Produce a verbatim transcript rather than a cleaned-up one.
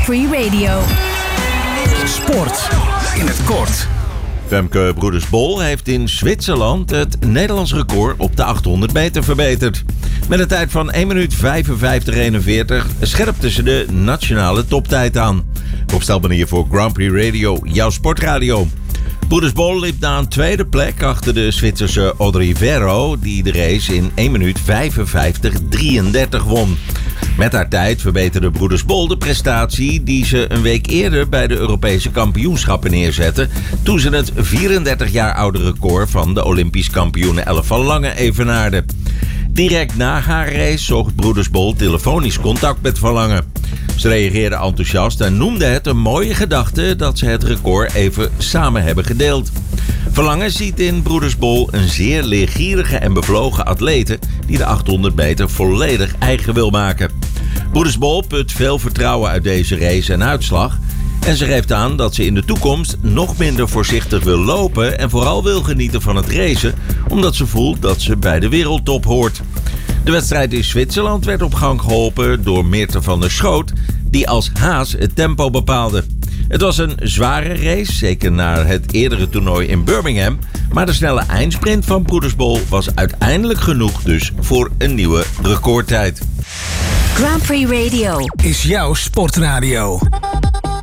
Grand Prix Radio. Sport in het kort. Femke Broeders-Bol heeft in Zwitserland het Nederlands record op de achthonderd meter verbeterd. Met een tijd van één minuut vijfenvijftig eenenveertig scherpte ze de nationale toptijd aan. Opstelbaar hier voor Grand Prix Radio, jouw sportradio. Broeders-Bol liep na een tweede plek achter de Zwitserse Audrey Verro, die de race in één minuut vijfenvijftig drieëndertig won. Met haar tijd verbeterde Broeders-Bol de prestatie die ze een week eerder bij de Europese kampioenschappen neerzette, toen ze het vierendertig jaar oude record van de Olympisch kampioene Elle van Lange evenaarde. Direct na haar race zocht Broeders-Bol telefonisch contact met Van Lange. Ze reageerde enthousiast en noemde het een mooie gedachte dat ze het record even samen hebben gedeeld. Van Lange ziet in Broeders-Bol een zeer leergierige en bevlogen atlete die de achthonderd meter volledig eigen wil maken. Broeders-Bol put veel vertrouwen uit deze race en uitslag. En ze geeft aan dat ze in de toekomst nog minder voorzichtig wil lopen en vooral wil genieten van het racen, omdat ze voelt dat ze bij de wereldtop hoort. De wedstrijd in Zwitserland werd op gang geholpen door Meerte van der Schoot, die als haas het tempo bepaalde. Het was een zware race, zeker na het eerdere toernooi in Birmingham, maar de snelle eindsprint van Broeders-Bol was uiteindelijk genoeg dus voor een nieuwe recordtijd. Grand Prix Radio is jouw sportradio.